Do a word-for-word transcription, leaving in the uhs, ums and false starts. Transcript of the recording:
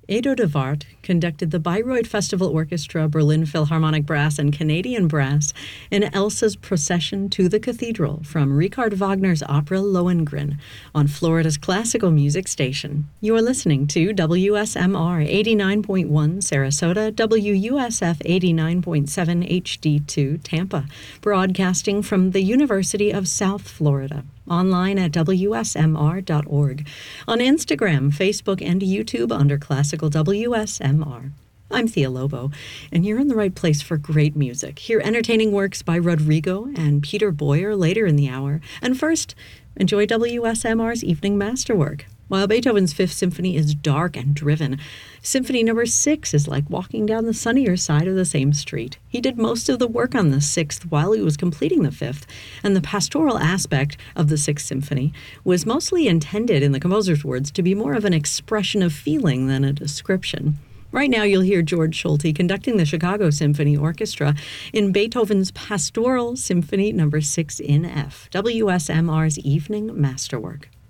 Edo de Waart conducted the Bayreuth Festival Orchestra, Berlin Philharmonic Brass, and Canadian Brass in Elsa's Procession to the Cathedral from Richard Wagner's opera Lohengrin on Florida's classical music station. You are listening to W S M R eighty-nine point one Sarasota, W U S F eighty-nine point seven H D two Tampa, broadcasting from the University of South Florida. Online at W S M R dot org. On Instagram, Facebook, and YouTube under Classical W S M R. I'm Thea Lobo, and you're in the right place for great music. Hear entertaining works by Rodrigo and Peter Boyer later in the hour. And first, enjoy W S M R's evening masterwork. While Beethoven's Fifth Symphony is dark and driven, Symphony Number Six is like walking down the sunnier side of the same street. He did most of the work on the Sixth while he was completing the Fifth, and the pastoral aspect of the Sixth Symphony was mostly intended, in the composer's words, to be more of an expression of feeling than a description. Right now, you'll hear George Solti conducting the Chicago Symphony Orchestra in Beethoven's Pastoral Symphony Number Six in F, W S M R's evening masterwork.